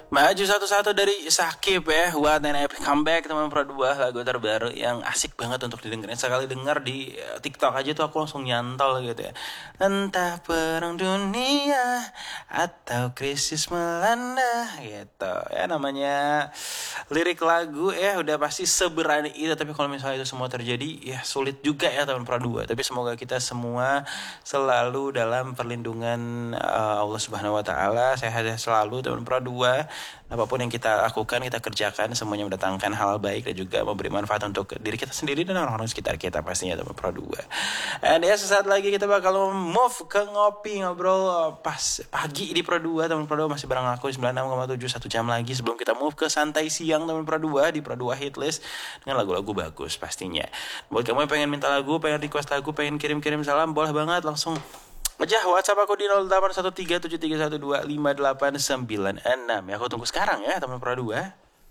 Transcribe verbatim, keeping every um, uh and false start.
Maju satu-satu dari Sakib ya, What an Epic Comeback teman Pro dua, lagu terbaru yang asik banget untuk didengerin. Sekali denger di eh, TikTok aja tuh aku langsung nyantol gitu ya. Entah perang dunia atau krisis melanda gitu. Ya namanya lirik lagu ya udah pasti seberani itu, tapi kalau misalnya itu semua terjadi ya sulit juga ya teman Pro dua. Tapi semoga kita semua selalu dalam perlindungan eh, Allah Subhanahu wa taala, sehat selalu teman Pro dua. Apapun yang kita lakukan, kita kerjakan, semuanya mendatangkan hal baik dan juga memberi manfaat untuk diri kita sendiri dan orang-orang sekitar kita pastinya teman Pro dua. And ya sesaat lagi kita bakal move ke ngopi ngobrol pas pagi di Pro dua. Teman Pro dua masih bareng aku sembilan puluh enam koma tujuh, satu jam lagi sebelum kita move ke santai siang teman Pro dua di Pro dua Hitlist dengan lagu-lagu bagus pastinya. Buat kamu yang pengen minta lagu, pengen request lagu, pengen kirim-kirim salam, boleh banget langsung aja WhatsApp aku di nol delapan satu tiga tujuh tiga satu dua lima delapan sembilan enam. Ya aku tunggu sekarang ya teman Pro dua.